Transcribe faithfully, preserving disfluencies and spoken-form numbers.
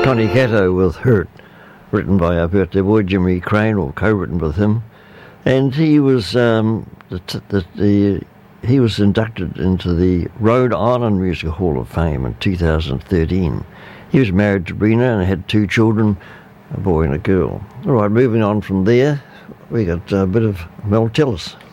Connie Catto with Hurt, written by our birthday boy Jimmy Crane, or co-written with him. And he was um, the, the, the he was inducted into the Rhode Island Music Hall of Fame in two thousand thirteen. He was married to Brina and had two children, a boy and a girl. All right, moving on from there, we got a bit of Mel Tillis.